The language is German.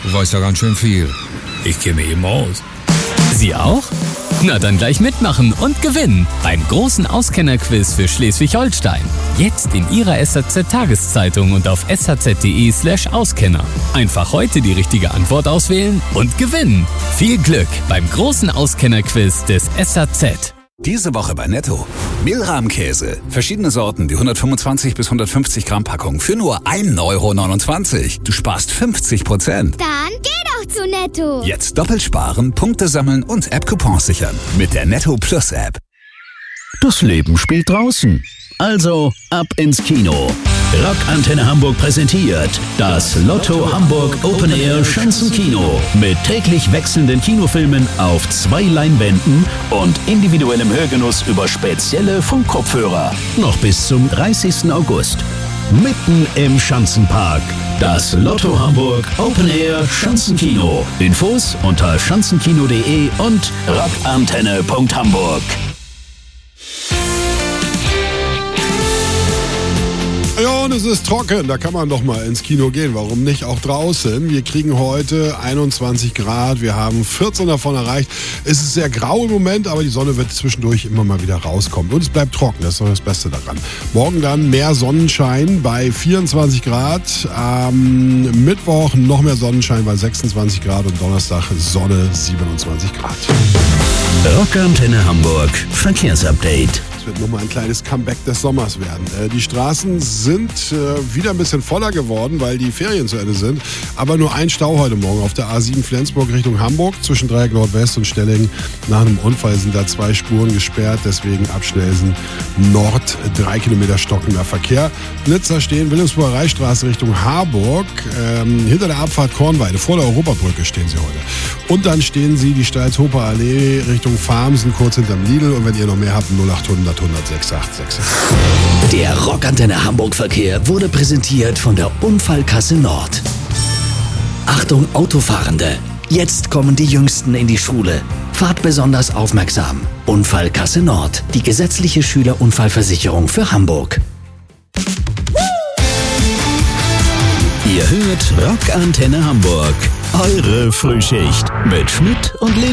Du weißt ja ganz schön viel. Ich kenne mich eben aus. Sie auch? Na dann gleich mitmachen und gewinnen beim großen Auskennerquiz für Schleswig-Holstein. Jetzt in Ihrer SHZ-Tageszeitung und auf shz.de/Auskenner. Einfach heute die richtige Antwort auswählen und gewinnen. Viel Glück beim großen Auskennerquiz des SHZ. Diese Woche bei Netto. Mehlrahmkäse. Verschiedene Sorten, die 125 bis 150 Gramm Packung für nur 1,29 €. Du sparst 50%. Dann geh doch zu Netto. Jetzt doppelt sparen, Punkte sammeln und App-Coupons sichern. Mit der Netto Plus App. Das Leben spielt draußen. Also ab ins Kino. Rock Antenne Hamburg präsentiert das Lotto Hamburg Open Air Schanzenkino mit täglich wechselnden Kinofilmen auf 2 Leinwänden und individuellem Hörgenuss über spezielle Funkkopfhörer. Noch bis zum 30. August. Mitten im Schanzenpark. Das Lotto Hamburg Open Air Schanzenkino. Infos unter schanzenkino.de und rockantenne.hamburg. Ja, und es ist trocken, da kann man doch mal ins Kino gehen. Warum nicht auch draußen? Wir kriegen heute 21 Grad, wir haben 14 davon erreicht. Es ist sehr grau im Moment, aber die Sonne wird zwischendurch immer mal wieder rauskommen. Und es bleibt trocken, das ist doch das Beste daran. Morgen dann mehr Sonnenschein bei 24 Grad. Am Mittwoch noch mehr Sonnenschein bei 26 Grad und Donnerstag Sonne 27 Grad. Rockantenne Hamburg Verkehrsupdate. Es wird nochmal ein kleines Comeback des Sommers werden. Die Straßen sind wieder ein bisschen voller geworden, weil die Ferien zu Ende sind. Aber nur ein Stau heute Morgen auf der A7 Flensburg Richtung Hamburg zwischen Dreieck Nordwest und Stellingen. Nach einem Unfall sind da 2 Spuren gesperrt, deswegen Abschnellsen Nord 3 Kilometer stockender Verkehr. Blitzer stehen Wilhelmsburger Reichsstraße Richtung Harburg. Hinter der Abfahrt Kornweide, vor der Europabrücke stehen sie heute. Und dann stehen sie die Steilshofer Allee Richtung Farmsen, kurz hinterm Lidl. Und wenn ihr noch mehr habt, 0800 106 866. Der Rockantenne Hamburg Verkehr wurde präsentiert von der Unfallkasse Nord. Achtung Autofahrende, jetzt kommen die Jüngsten in die Schule. Fahrt besonders aufmerksam. Unfallkasse Nord, die gesetzliche Schülerunfallversicherung für Hamburg. Ihr hört Rockantenne Hamburg, eure Frühschicht mit Schmidt und Lena.